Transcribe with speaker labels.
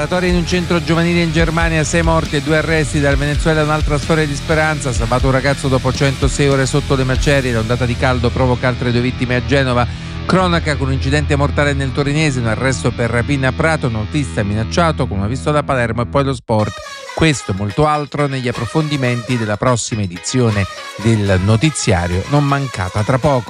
Speaker 1: Sparatoria in un centro giovanile in Germania, 6 morti e 2 arresti. Dal Venezuela un'altra storia di speranza. Salvato un ragazzo dopo 106 ore sotto le macerie. L'ondata di caldo provoca altre 2 vittime a Genova. Cronaca con un incidente mortale nel torinese, un arresto per rapina a Prato, un autista minacciato, come visto da Palermo, e poi lo sport. Questo e molto altro negli approfondimenti della prossima edizione del notiziario, non mancata tra poco.